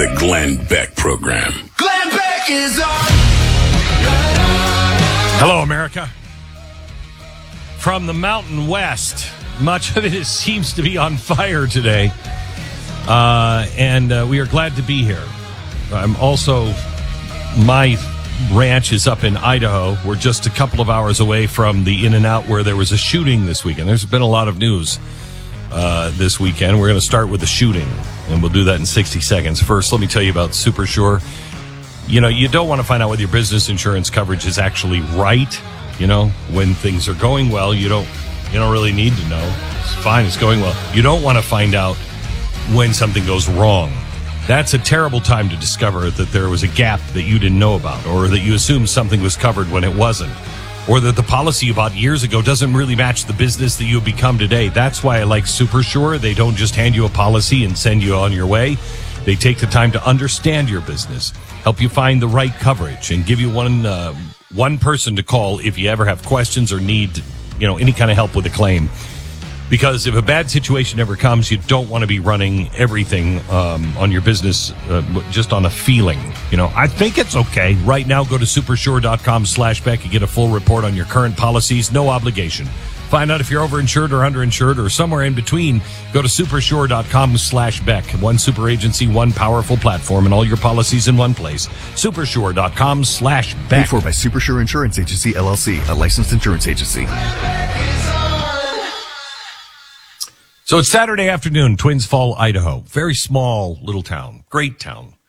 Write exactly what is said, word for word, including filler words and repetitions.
The Glenn Beck Program. Glenn Beck is on. Hello, America. From the Mountain West, much of it is, seems to be on fire today. Uh, and uh, we are glad to be here. I'm also, my ranch is up in Idaho. We're just a couple of hours away from the In-N-Out where there was a shooting this weekend. There's been a lot of news uh, this weekend. We're going to start with the shooting, and we'll do that in sixty seconds. First, let me tell you about Super Sure. You know, you don't want to find out whether your business insurance coverage is actually right. You know, when things are going well, you don't you don't really need to know. It's fine, it's going well. You don't want to find out when something goes wrong. That's a terrible time to discover that there was a gap that you didn't know about, or that you assumed something was covered when it wasn't, or that the policy you bought years ago doesn't really match the business that you have become today. That's why I like Super Sure. They don't just hand you a policy and send you on your way. They take the time to understand your business, help you find the right coverage, and give you one uh, one person to call if you ever have questions or need, you know, any kind of help with a claim. Because if a bad situation ever comes, you don't want to be running everything um, on your business uh, just on a feeling. You know, I think it's okay. Right now, go to supersure.com slash Beck and get a full report on your current policies. No obligation. Find out if you're overinsured or underinsured or somewhere in between. Go to supersure.com slash Beck. One super agency, one powerful platform, and all your policies in one place. Supersure.com slash Beck. Paid for by Supersure Insurance Agency, L L C, a licensed insurance agency. So it's Saturday afternoon, Twins Fall, Idaho. Very small little town. Great town.